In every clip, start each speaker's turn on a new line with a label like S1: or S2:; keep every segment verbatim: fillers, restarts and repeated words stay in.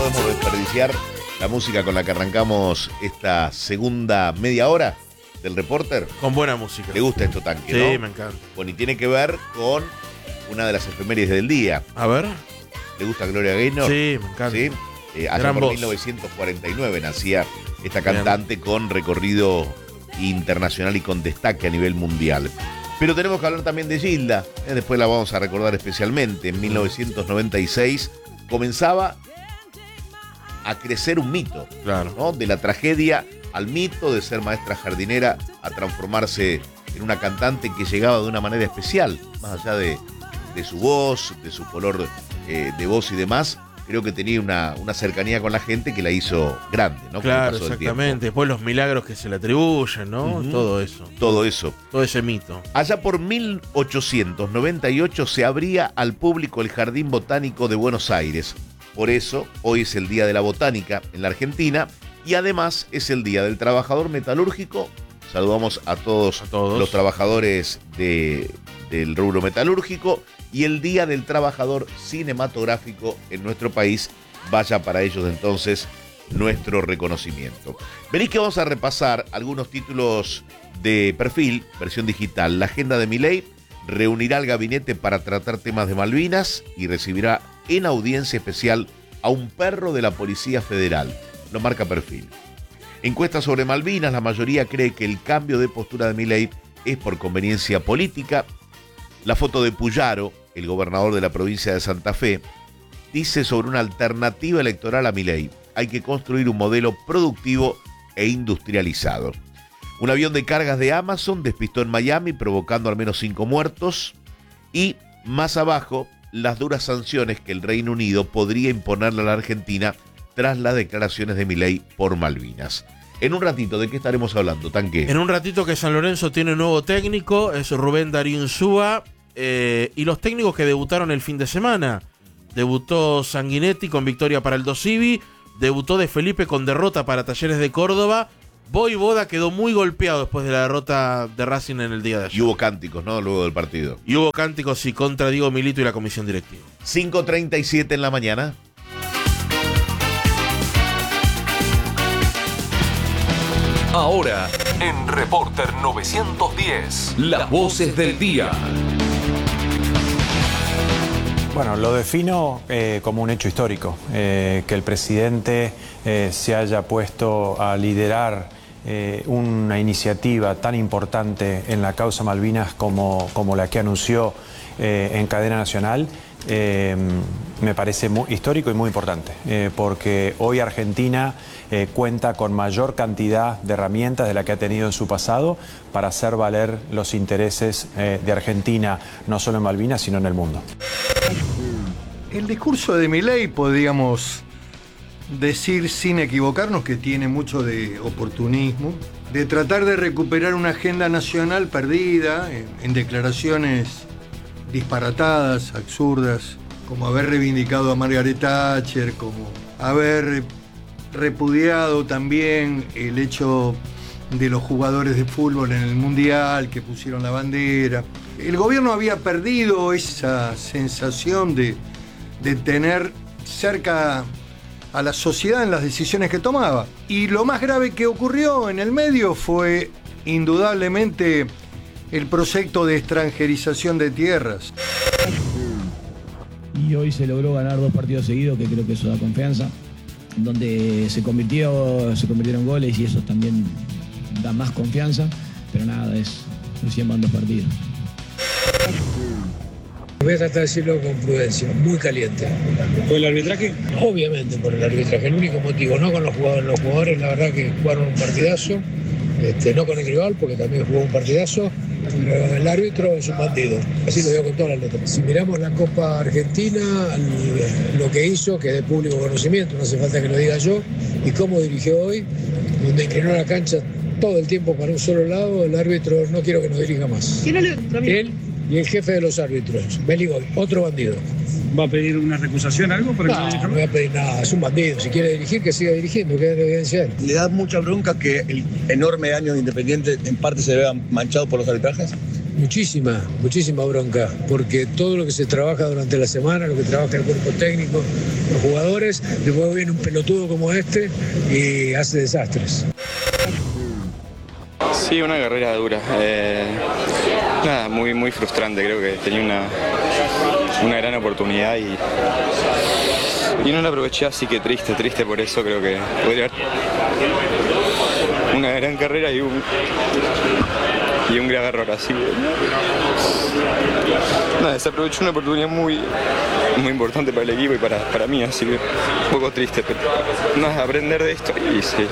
S1: podemos desperdiciar la música con la que arrancamos esta segunda media hora del Reporter.
S2: Con buena música.
S1: ¿Le gusta esto, Tanque?
S2: Sí,
S1: ¿no?
S2: me encanta.
S1: Bueno, y tiene que ver con una de las efemérides del día.
S2: A ver.
S1: ¿Le gusta Gloria Gaynor?
S2: Sí, me encanta.
S1: ¿Sí? Eh, allá
S2: Gran
S1: por
S2: voz.
S1: mil novecientos cuarenta y nueve nacía esta cantante con recorrido internacional y con destaque a nivel mundial. Pero tenemos que hablar también de Gilda, eh, después la vamos a recordar especialmente. En mil novecientos noventa y seis comenzaba a crecer un mito,
S2: Claro.
S1: ¿no? De la tragedia al mito, de ser maestra jardinera a transformarse en una cantante que llegaba de una manera especial, más allá de, de su voz, de su color eh, de voz y demás. Creo que tenía una, una cercanía con la gente que la hizo grande, ¿no? Con el
S2: Claro,
S1: paso del
S2: exactamente.
S1: tiempo.
S2: Después los milagros que se le atribuyen, ¿no?
S1: Ujú.
S2: Todo eso.
S1: Todo eso.
S2: Todo ese mito.
S1: Allá por mil ochocientos noventa y ocho se abría al público el Jardín Botánico de Buenos Aires. Por eso, hoy es el Día de la Botánica en la Argentina y además es el Día del Trabajador Metalúrgico. Saludamos a todos,
S2: A todos.
S1: los trabajadores de, del rubro metalúrgico y el Día del Trabajador Cinematográfico en nuestro país. Vaya para ellos entonces nuestro reconocimiento. Venís que vamos a repasar algunos títulos de perfil, versión digital. La agenda de Milei reunirá al gabinete para tratar temas de Malvinas y recibirá en audiencia especial a un perro de la Policía Federal. Lo marca perfil. Encuesta sobre Malvinas, la mayoría cree que el cambio de postura de Milei es por conveniencia política. La foto de Puyaro, el gobernador de la provincia de Santa Fe, dice sobre una alternativa electoral a Milei: hay que construir un modelo productivo e industrializado. Un avión de cargas de Amazon despistó en Miami, provocando al menos cinco muertos. Y más abajo, las duras sanciones que el Reino Unido podría imponerle a la Argentina tras las declaraciones de Milei por Malvinas. En un ratito, ¿de qué estaremos hablando, Tanque?
S2: En un ratito que San Lorenzo tiene un nuevo técnico, es Rubén Darío Insúa, eh, y los técnicos que debutaron el fin de semana. Debutó Sanguinetti con victoria para el Dosivi, debutó De Felipe con derrota para Talleres de Córdoba. Voivoda quedó muy golpeado después de la derrota de Racing en el día de ayer.
S1: Y hubo cánticos, ¿no? Luego del partido.
S2: Y hubo cánticos y contra Diego Milito y la comisión directiva.
S1: cinco treinta y siete en la mañana.
S3: Ahora, en Reporter novecientos diez, las voces del día.
S4: Bueno, lo defino eh, como un hecho histórico, eh, que el presidente eh, se haya puesto a liderar eh, una iniciativa tan importante en la causa Malvinas como, como la que anunció eh, en cadena nacional. Eh, me parece muy histórico y muy importante, eh, porque hoy Argentina eh, cuenta con mayor cantidad de herramientas de la que ha tenido en su pasado para hacer valer los intereses eh, de Argentina, no solo en Malvinas, sino en el mundo.
S5: El discurso de Milei, podríamos decir sin equivocarnos, que tiene mucho de oportunismo, de tratar de recuperar una agenda nacional perdida en, en declaraciones disparatadas, absurdas, como haber reivindicado a Margaret Thatcher, como haber repudiado también el hecho de los jugadores de fútbol en el Mundial que pusieron la bandera. El gobierno había perdido esa sensación de, de tener cerca a la sociedad en las decisiones que tomaba. Y lo más grave que ocurrió en el medio fue indudablemente el proyecto de extranjerización de tierras.
S6: Y hoy se logró ganar dos partidos seguidos, que creo que eso da confianza, donde se convirtió, se convirtieron goles y eso también da más confianza, pero nada, es recién van dos partidos.
S7: Voy a tratar de decirlo con prudencia, muy caliente.
S8: ¿Por el arbitraje?
S7: Obviamente por el arbitraje, el único motivo, no con los jugadores. Los jugadores la verdad que jugaron un partidazo, este, no con el rival porque también jugó un partidazo, pero el árbitro es un bandido, así lo digo con todas las letras. Si miramos la Copa Argentina, lo que hizo, que es de público conocimiento, no hace falta que lo diga yo, y cómo dirigió hoy, donde inclinó la cancha todo el tiempo para un solo lado, el árbitro no quiero que nos dirija más.
S8: ¿Quién es
S7: Él y el jefe de los árbitros, Beligoy, otro bandido.
S8: ¿Va a pedir una recusación algo? Para
S7: No, no voy a pedir nada, es un bandido. Si quiere dirigir, que siga dirigiendo, que es de evidencia él.
S9: ¿Le da mucha bronca que el enorme año de Independiente en parte se vea manchado por los arbitrajes?
S7: muchísima, muchísima bronca, porque todo lo que se trabaja durante la semana, lo que trabaja el cuerpo técnico, los jugadores, después viene un pelotudo como este y hace desastres.
S9: Sí, una carrera dura. Eh, nada, muy, muy frustrante. Creo que tenía una, una gran oportunidad y, y no la aproveché, así que triste, triste por eso. Creo que podría haber una gran carrera y un, y un grave error. Así que nada, desaprovechó una oportunidad muy, muy importante para el equipo y para, para mí, así que un poco triste, pero nada, aprender de esto y seguir.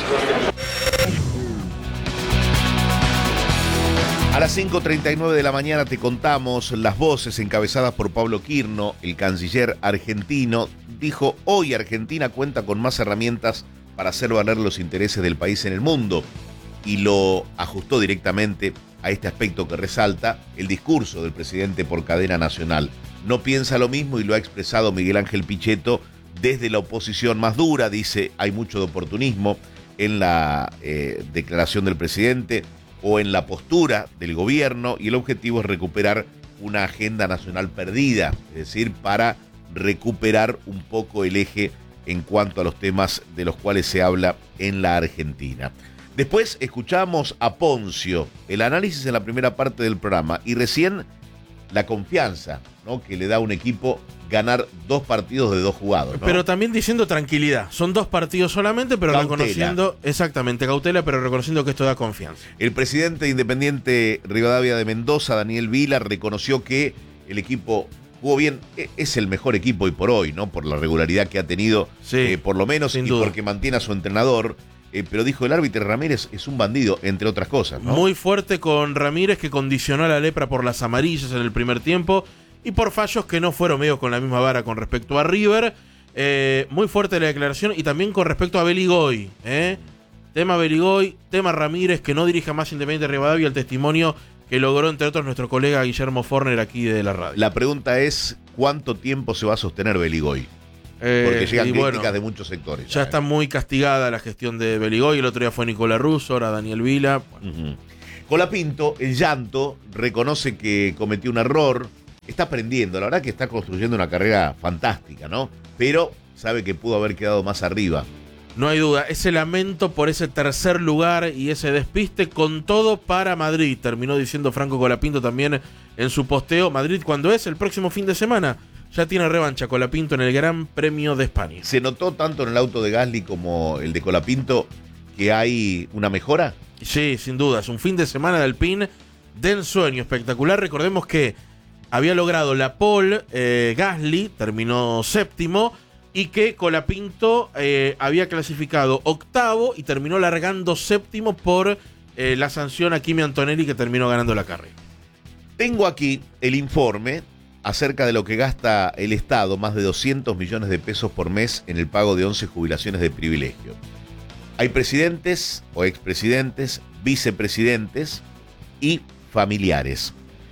S1: A las cinco treinta y nueve de la mañana te contamos las voces encabezadas por Pablo Quirno, el canciller argentino. Dijo, hoy Argentina cuenta con más herramientas para hacer valer los intereses del país en el mundo. Y lo ajustó directamente a este aspecto que resalta el discurso del presidente por cadena nacional. No piensa lo mismo y lo ha expresado Miguel Ángel Pichetto desde la oposición más dura. Dice, hay mucho de oportunismo en la eh, declaración del presidente o en la postura del gobierno, y el objetivo es recuperar una agenda nacional perdida, es decir, para recuperar un poco el eje en cuanto a los temas de los cuales se habla en la Argentina. Después escuchamos a Poncio, el análisis en la primera parte del programa, y recién la confianza, ¿no?, que le da a un equipo ganar dos partidos de dos jugados, ¿no?
S2: Pero también diciendo tranquilidad. Son dos partidos solamente, pero
S1: Cautela.
S2: reconociendo, exactamente, cautela, pero reconociendo que esto da confianza.
S1: El presidente de Independiente Rivadavia de Mendoza, Daniel Vila, reconoció que el equipo jugó bien. Es el mejor equipo hoy por hoy, ¿no? Por la regularidad que ha tenido,
S2: sí,
S1: eh, por lo menos, y
S2: duda.
S1: porque mantiene a su entrenador. Eh, pero dijo, el árbitro Ramírez es un bandido, entre otras cosas, ¿no?
S2: Muy fuerte con Ramírez, que condicionó a la Lepra por las amarillas en el primer tiempo y por fallos que no fueron medio con la misma vara con respecto a River. Eh, muy fuerte la declaración, y también con respecto a Beligoy, ¿eh? Tema Beligoy, tema Ramírez, que no dirija más Independiente Rivadavia, el testimonio que logró, entre otros, nuestro colega Guillermo Forner aquí de la radio.
S1: La pregunta es, ¿cuánto tiempo se va a sostener Beligoy?
S2: Eh,
S1: Porque llegan
S2: y
S1: críticas
S2: bueno,
S1: de muchos sectores.
S2: Ya está muy castigada la gestión de Beligoy. El otro día fue Nicolás Russo, ahora Daniel Vila. Bueno.
S1: Uh-huh. Colapinto, el llanto, reconoce que cometió un error, está aprendiendo, la verdad que está construyendo una carrera fantástica, ¿no? Pero sabe que pudo haber quedado más arriba.
S2: No hay duda, ese lamento por ese tercer lugar y ese despiste, con todo para Madrid, terminó diciendo Franco Colapinto también en su posteo. Madrid, ¿cuándo es? El próximo fin de semana. Ya tiene revancha Colapinto en el Gran Premio de España.
S1: ¿Se notó tanto en el auto de Gasly como el de Colapinto que hay una mejora?
S2: Sí, sin duda, es un fin de semana de Alpine de ensueño espectacular. Recordemos que había logrado la pole eh, Gasly, terminó séptimo, y que Colapinto eh, había clasificado octavo y terminó largando séptimo por eh, la sanción a Kimi Antonelli, que terminó ganando la carrera.
S1: Tengo aquí el informe acerca de lo que gasta el Estado, más de doscientos millones de pesos por mes en el pago de once jubilaciones de privilegio. Hay presidentes o expresidentes, vicepresidentes y familiares.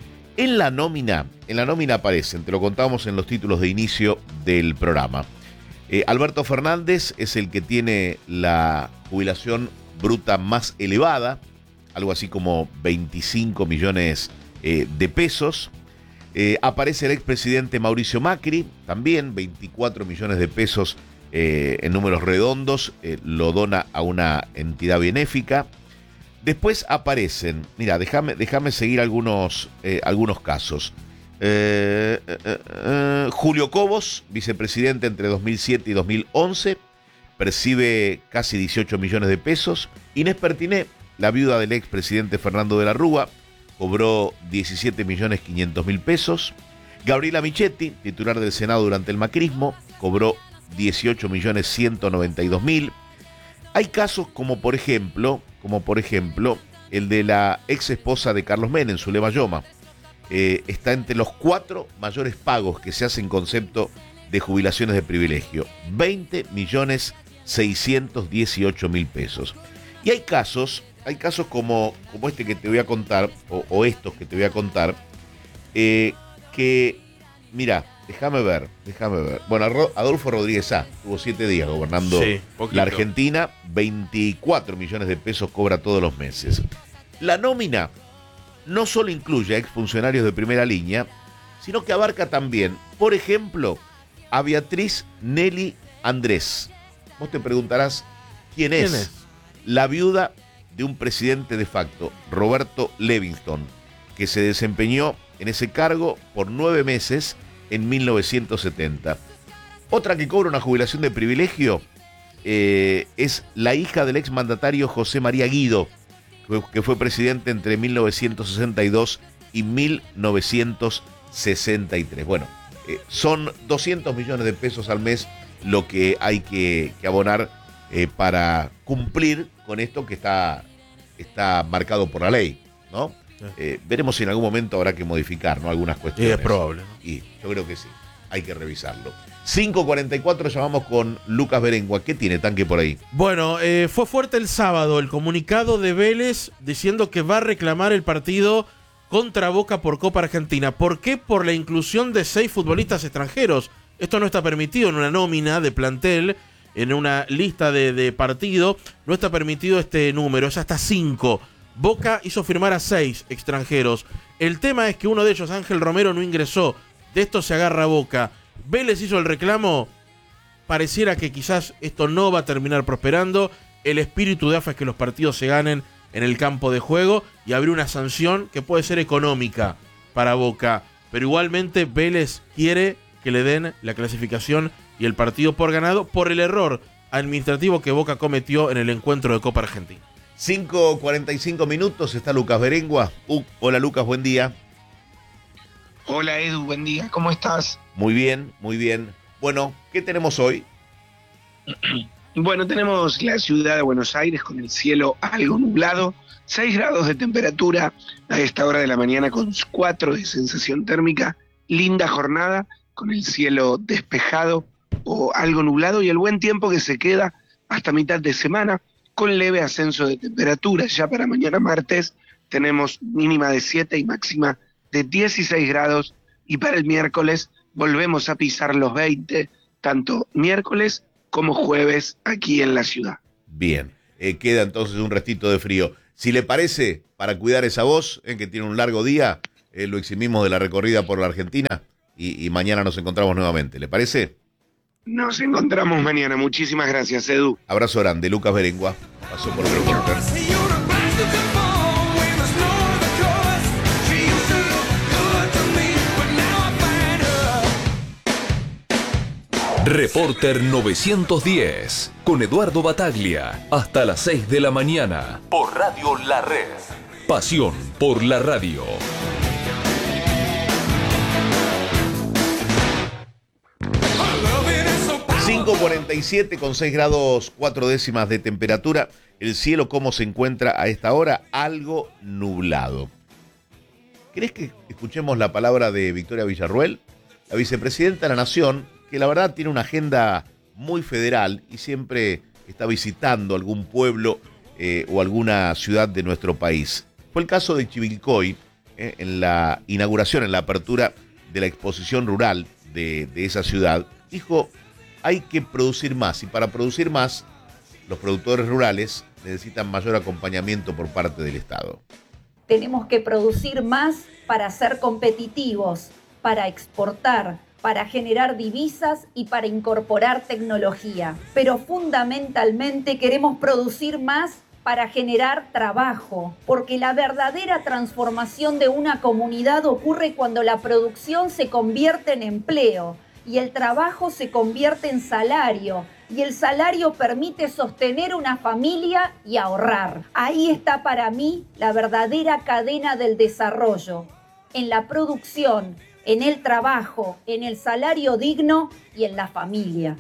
S1: En la nómina, en la nómina aparecen, te lo contamos en los títulos de inicio del programa. Eh, Alberto Fernández es el que tiene la jubilación bruta más elevada, algo así como veinticinco millones eh, de pesos. Eh, aparece el expresidente Mauricio Macri, también veinticuatro millones de pesos eh, en números redondos, eh, lo dona a una entidad benéfica. Después aparecen, mira, déjame déjame seguir algunos, eh, algunos casos. Eh, eh, eh, Julio Cobos, vicepresidente entre dos mil siete y dos mil once, percibe casi dieciocho millones de pesos. Inés Pertiné, la viuda del expresidente Fernando de la Rúa, cobró diecisiete millones quinientos mil pesos. Gabriela Michetti, titular del Senado durante el macrismo, cobró dieciocho millones ciento noventa y dos mil. Hay casos como por ejemplo, como por ejemplo, el de la ex esposa de Carlos Menem, Zulema Yoma. Eh, está entre los cuatro mayores pagos que se hacen en concepto de jubilaciones de privilegio. veinte millones seiscientos dieciocho mil pesos. Y hay casos, hay casos como, como este que te voy a contar, o, o estos que te voy a contar, eh, que, mira, déjame ver, déjame ver. Bueno, Adolfo Rodríguez A. tuvo siete días gobernando
S2: sí,
S1: la Argentina, veinticuatro millones de pesos cobra todos los meses. La nómina no solo incluye a exfuncionarios de primera línea, sino que abarca también, por ejemplo, a Beatriz Nelly Andrés. Vos te preguntarás, ¿quién es?
S2: ¿Quién es?
S1: La viuda de un presidente de facto, Roberto Levingston, que se desempeñó en ese cargo por nueve meses en mil novecientos setenta. Otra que cobra una jubilación de privilegio eh, es la hija del exmandatario José María Guido, que fue presidente entre mil novecientos sesenta y dos y mil novecientos sesenta y tres. Bueno, eh, son doscientos millones de pesos al mes lo que hay que, que abonar eh, para cumplir con esto que está, está marcado por la ley, ¿no? Sí. Eh, veremos si en algún momento habrá que modificar, ¿no? Algunas cuestiones.
S2: Sí, es probable, ¿no?
S1: Y yo creo que sí, hay que revisarlo. cinco cuarenta y cuatro llamamos con Lucas Berengua. ¿Qué tiene, Tanque, por ahí?
S2: Bueno, eh, fue fuerte el sábado el comunicado de Vélez diciendo que va a reclamar el partido contra Boca por Copa Argentina. ¿Por qué? Por la inclusión de seis futbolistas extranjeros. Esto no está permitido en una nómina de plantel, en una lista de, de partido. No está permitido este número, es hasta cinco. Boca hizo firmar a seis extranjeros. El tema es que uno de ellos, Ángel Romero, no ingresó. De esto se agarra Boca. Vélez hizo el reclamo. Pareciera que quizás esto no va a terminar prosperando. El espíritu de A F A es que los partidos se ganen en el campo de juego y habría una sanción que puede ser económica para Boca. Pero igualmente Vélez quiere que le den la clasificación y el partido por ganado por el error administrativo que Boca cometió en el encuentro de Copa Argentina.
S1: cinco cuarenta y cinco minutos, está Lucas Berengua. Uh, hola Lucas, buen día.
S10: Hola Edu, buen día, ¿cómo estás?
S1: Muy bien, muy bien. Bueno, ¿qué tenemos hoy?
S10: Bueno, tenemos la ciudad de Buenos Aires con el cielo algo nublado, seis grados de temperatura a esta hora de la mañana con cuatro de sensación térmica, linda jornada con el cielo despejado o algo nublado y el buen tiempo que se queda hasta mitad de semana con leve ascenso de temperatura. Ya para mañana martes tenemos mínima de siete y máxima de dieciséis grados y para el miércoles volvemos a pisar los veinte, tanto miércoles como jueves aquí en la ciudad.
S1: Bien, eh, queda entonces un restito de frío. Si le parece, para cuidar esa voz, en eh, que tiene un largo día, eh, lo eximimos de la recorrida por la Argentina y, y mañana nos encontramos nuevamente. ¿Le parece?
S10: Nos encontramos mañana. Muchísimas gracias, Edu.
S1: Abrazo grande. Lucas Berengua pasó por el Reporter.
S3: Reporter novecientos diez, con Eduardo Bataglia, hasta las seis de la mañana, por Radio La Red. Pasión por la radio.
S1: cinco cuarenta y siete con seis grados cuatro décimas de temperatura. El cielo, ¿cómo se encuentra a esta hora? Algo nublado. ¿Querés que escuchemos la palabra de Victoria Villarruel, la vicepresidenta de la Nación, que la verdad tiene una agenda muy federal y siempre está visitando algún pueblo eh, o alguna ciudad de nuestro país? Fue el caso de Chivilcoy, eh, en la inauguración, en la apertura de la exposición rural de, de esa ciudad. Dijo, hay que producir más, y para producir más, los productores rurales necesitan mayor acompañamiento por parte del Estado.
S11: Tenemos que producir más para ser competitivos, para exportar, para generar divisas y para incorporar tecnología. Pero fundamentalmente queremos producir más para generar trabajo, porque la verdadera transformación de una comunidad ocurre cuando la producción se convierte en empleo y el trabajo se convierte en salario, y el salario permite sostener una familia y ahorrar. Ahí está para mí la verdadera cadena del desarrollo, en la producción, en el trabajo, en el salario digno y en la familia.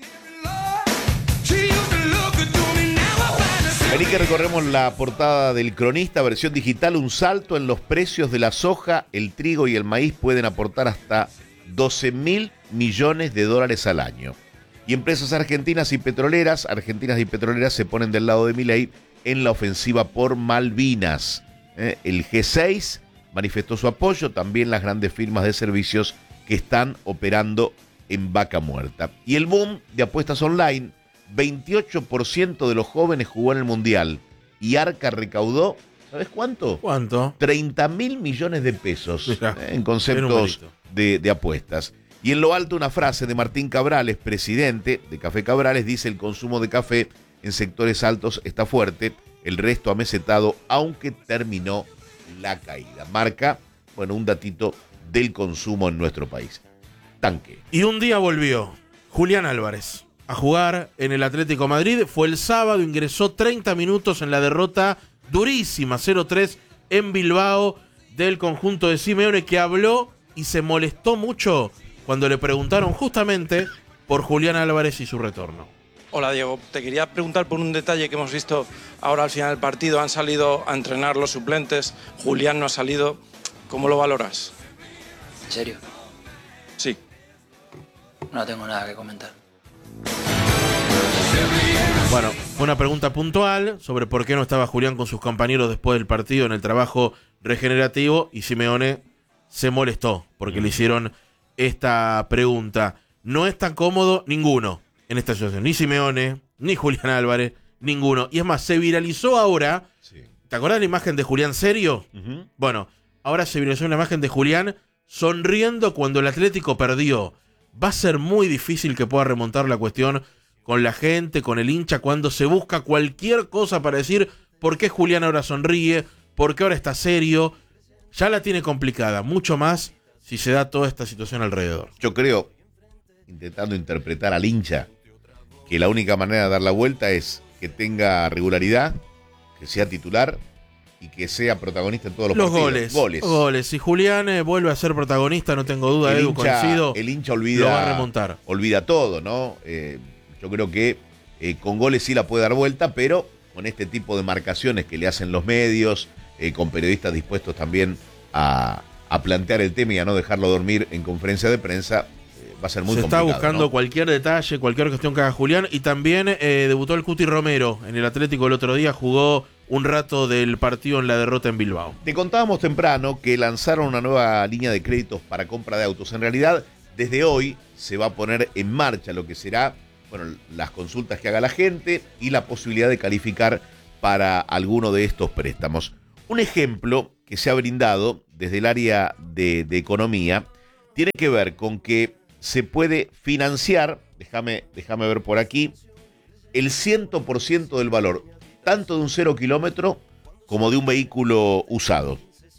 S1: Vení que recorremos la portada del Cronista, versión digital. Un salto en los precios de la soja, el trigo y el maíz pueden aportar hasta doce mil millones de dólares al año. Y empresas argentinas y petroleras, argentinas y petroleras se ponen del lado de Milei en la ofensiva por Malvinas. Eh, el G seis manifestó su apoyo, también las grandes firmas de servicios que están operando en Vaca Muerta. Y el boom de apuestas online, veintiocho por ciento de los jóvenes jugó en el Mundial y Arca recaudó, ¿Sabes cuánto?
S2: ¿Cuánto?
S1: treinta mil millones de pesos
S2: Mirá,
S1: eh, en conceptos de, de apuestas. Y en lo alto una frase de Martín Cabrales, presidente de Café Cabrales, dice: el consumo de café en sectores altos está fuerte, el resto amesetado, aunque terminó la caída. Marca, bueno, un datito del consumo en nuestro país. Tanque.
S2: Y un día volvió Julián Álvarez a jugar en el Atlético Madrid. Fue el sábado, ingresó treinta minutos en la derrota durísima cero tres en Bilbao del conjunto de Simeone, que habló y se molestó mucho cuando le preguntaron justamente por Julián Álvarez y su retorno.
S12: Hola Diego, te quería preguntar por un detalle que hemos visto ahora al final del partido. Han salido a entrenar los suplentes, Julián no ha salido. ¿Cómo lo valoras?
S13: ¿En serio?
S12: Sí.
S13: No tengo nada que comentar.
S2: Bueno, fue una pregunta puntual sobre por qué no estaba Julián con sus compañeros después del partido en el trabajo regenerativo, y Simeone se molestó porque le hicieron esta pregunta. No es tan cómodo ninguno en esta situación, ni Simeone, ni Julián Álvarez, ninguno. Y es más, se viralizó ahora, sí. ¿Te acordás de la imagen de Julián serio? Uh-huh. Bueno, ahora se viralizó una imagen de Julián sonriendo cuando el Atlético perdió. Va a ser muy difícil que pueda remontar la cuestión con la gente, con el hincha, cuando se busca cualquier cosa para decir por qué Julián ahora sonríe, por qué ahora está serio. Ya la tiene complicada, mucho más si se da toda esta situación alrededor.
S1: Yo creo, intentando interpretar al hincha, que la única manera de dar la vuelta es que tenga regularidad, que sea titular y que sea protagonista en todos los,
S2: los
S1: partidos.
S2: Goles,
S1: goles.
S2: Los goles. Si Julián eh, vuelve a ser protagonista, no tengo duda,
S1: el
S2: Edu,
S1: hincha,
S2: coincido,
S1: el hincha olvida,
S2: lo va a remontar.
S1: Olvida todo, ¿no? Eh, yo creo que eh, con goles sí la puede dar vuelta, pero con este tipo de marcaciones que le hacen los medios, eh, con periodistas dispuestos también a, a plantear el tema y a no dejarlo dormir en conferencia de prensa, eh, va a ser muy
S2: Se
S1: complicado.
S2: Se está buscando, ¿no?, cualquier detalle, cualquier cuestión que haga Julián. Y también eh, debutó el Cuti Romero en el Atlético el otro día, jugó un rato del partido en la derrota en Bilbao.
S1: Te contábamos temprano que lanzaron una nueva línea de créditos para compra de autos. En realidad, desde hoy se va a poner en marcha lo que será, bueno, las consultas que haga la gente y la posibilidad de calificar para alguno de estos préstamos. Un ejemplo que se ha brindado desde el área de, de economía tiene que ver con que se puede financiar, déjame, déjame ver por aquí, el cien por ciento del valor, tanto de un cero kilómetro como de un vehículo usado.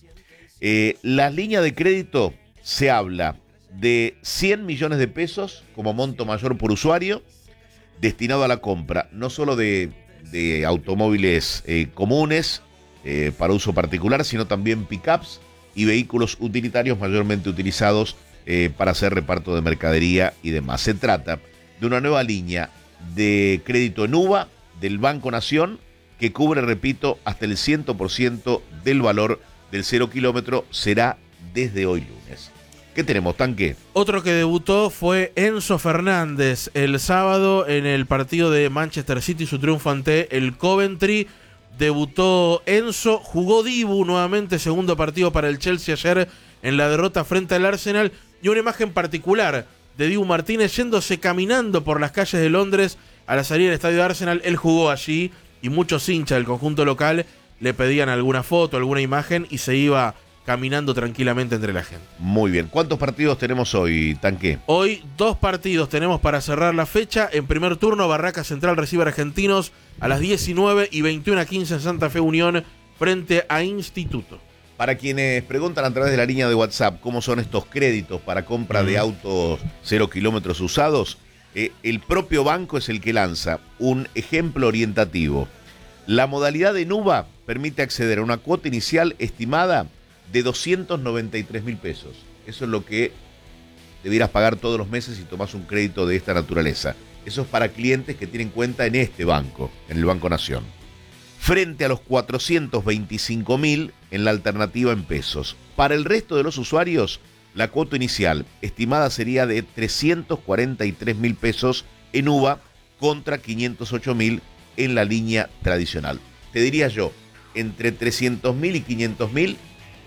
S1: Eh, la línea de crédito se habla de cien millones de pesos como monto mayor por usuario, destinado a la compra no solo de, de automóviles eh, comunes eh, para uso particular, sino también pickups y vehículos utilitarios mayormente utilizados eh, para hacer reparto de mercadería y demás. Se trata de una nueva línea de crédito en U V A del Banco Nación que cubre, repito, hasta el cien por ciento del valor del cero kilómetro. Será desde hoy lunes. ¿Qué tenemos, Tanque?
S2: Otro que debutó fue Enzo Fernández el sábado en el partido de Manchester City, su triunfo ante el Coventry. Debutó Enzo, jugó Dibu nuevamente, segundo partido para el Chelsea ayer en la derrota frente al Arsenal. Y una imagen particular de Dibu Martínez yéndose caminando por las calles de Londres a la salida del estadio de Arsenal. Él jugó allí y muchos hinchas del conjunto local le pedían alguna foto, alguna imagen, y se iba caminando tranquilamente entre la gente.
S1: Muy bien. ¿Cuántos partidos tenemos hoy, Tanque?
S2: Hoy dos partidos tenemos para cerrar la fecha. En primer turno, Barraca Central recibe a Argentinos a las diecinueve y veintiuno a quince en Santa Fe Unión frente a Instituto.
S1: Para quienes preguntan a través de la línea de WhatsApp cómo son estos créditos para compra mm. de autos cero kilómetros usados, eh, el propio banco es el que lanza un ejemplo orientativo. La modalidad en U V A permite acceder a una cuota inicial estimada de doscientos noventa y tres mil pesos. Eso es lo que debieras pagar todos los meses si tomas un crédito de esta naturaleza. Eso es para clientes que tienen cuenta en este banco, en el Banco Nación. Frente a los cuatrocientos veinticinco mil en la alternativa en pesos. Para el resto de los usuarios, la cuota inicial estimada sería de trescientos cuarenta y tres mil pesos en U V A contra quinientos ocho mil en la línea tradicional. Te diría yo, entre trescientos mil y quinientos mil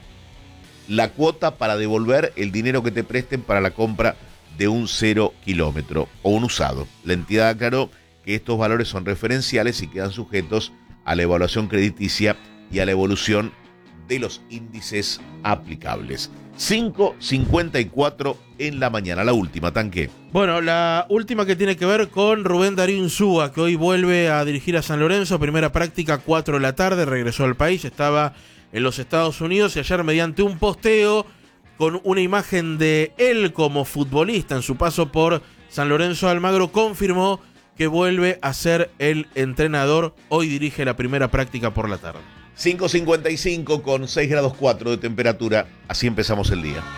S1: la cuota para devolver el dinero que te presten para la compra de un cero kilómetro o un usado. La entidad aclaró que estos valores son referenciales y quedan sujetos a la evaluación crediticia y a la evolución de los índices aplicables. cinco cincuenta y cuatro en la mañana, la última, Tanque.
S2: Bueno, la última que tiene que ver con Rubén Darío Insúa, que hoy vuelve a dirigir a San Lorenzo, primera práctica, cuatro de la tarde, regresó al país, estaba en los Estados Unidos y ayer mediante un posteo con una imagen de él como futbolista en su paso por San Lorenzo de Almagro, confirmó que vuelve a ser el entrenador. Hoy dirige la primera práctica por la tarde.
S1: cinco cincuenta y cinco con seis grados cuatro de temperatura. Así empezamos el día.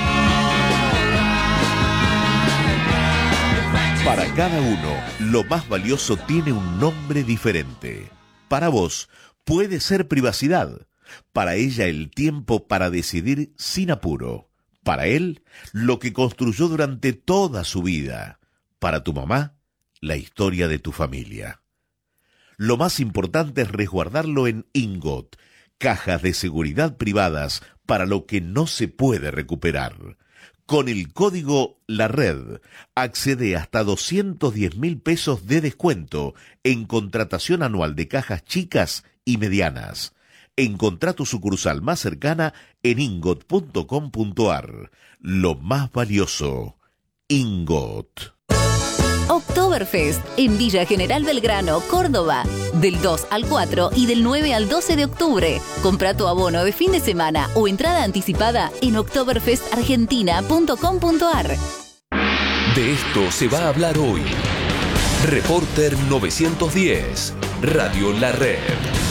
S1: Para cada uno, lo más valioso tiene un nombre diferente. Para vos, puede ser privacidad. Para ella, el tiempo para decidir sin apuro. Para él, lo que construyó durante toda su vida. Para tu mamá, la historia de tu familia. Lo más importante es resguardarlo en Ingot, cajas de seguridad privadas para lo que no se puede recuperar. Con el código La Red, accede hasta doscientos diez mil pesos de descuento en contratación anual de cajas chicas y medianas. Encontrá tu sucursal más cercana en ingot punto com punto ar. Lo más valioso, Ingot.
S14: Oktoberfest en Villa General Belgrano, Córdoba. Del dos al cuatro y del nueve al doce de octubre. Compra tu abono de fin de semana o entrada anticipada en oktoberfest argentina punto com punto ar.
S3: De esto se va a hablar hoy. Reporter novecientos diez, Radio La Red.